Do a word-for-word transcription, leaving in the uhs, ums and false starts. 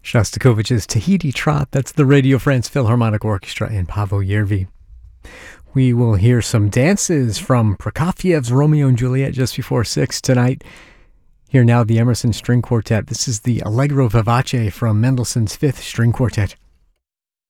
Shostakovich's Tahiti Trot, that's the Radio France Philharmonic Orchestra and Paavo Järvi. We will hear some dances from Prokofiev's Romeo and Juliet just before six tonight. Here now the Emerson String Quartet. This is the Allegro Vivace from Mendelssohn's Fifth String Quartet.